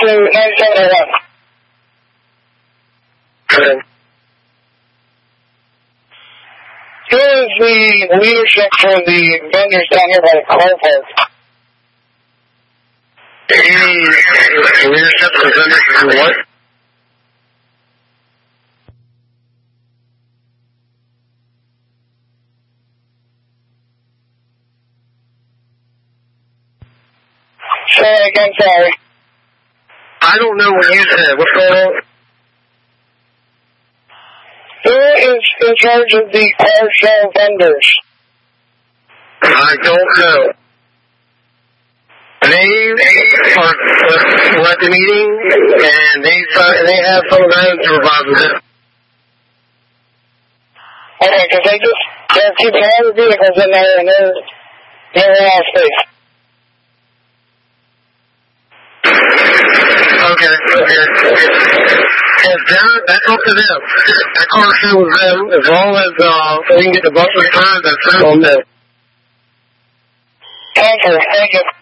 to 9701. Okay. Who is the leadership for the vendors down here by the car park? Any leadership for vendors for what? Say again, sorry. I don't know what you said. What's going on? Who is in charge of the car show vendors? I don't know. They are at the meeting, and they have some of their own supervisors. Okay, because they're keeping all the vehicles in there, and they're in all space. Okay. That's up to them. That car show is them. As long as we can get the bus returned, that's on them. Thank you.